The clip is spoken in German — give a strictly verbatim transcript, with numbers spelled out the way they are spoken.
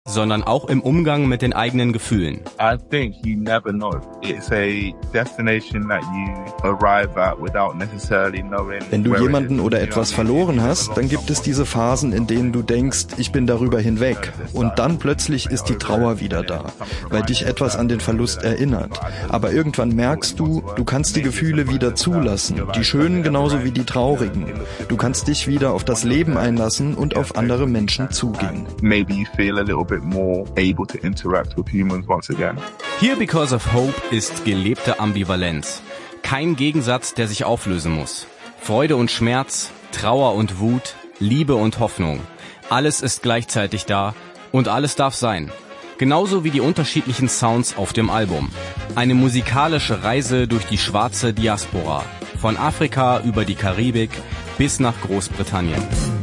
sondern auch im Umgang mit den eigenen Gefühlen. I think you never know. It's a destination that you arrive at without necessarily knowing. Wenn du jemanden oder etwas verloren hast, dann gibt es diese Phasen, in denen du denkst, ich bin darüber hinweg. Und dann plötzlich ist die Trauer wieder da, weil dich etwas an den Verlust erinnert. Aber irgendwann merkst du, du kannst die Gefühle wieder zulassen, die schönen genauso wie die traurigen. Du kannst dich wieder auf das Leben einlassen und auf andere Menschen zugehen. Maybe you feel a little bit more able to interact with humans once again. Here Because of Hope ist gelebte Ambivalenz. Kein Gegensatz, der sich auflösen muss. Freude und Schmerz, Trauer und Wut, Liebe und Hoffnung. Alles ist gleichzeitig da und alles darf sein. Genauso wie die unterschiedlichen Sounds auf dem Album. Eine musikalische Reise durch die schwarze Diaspora. Von Afrika über die Karibik bis nach Großbritannien.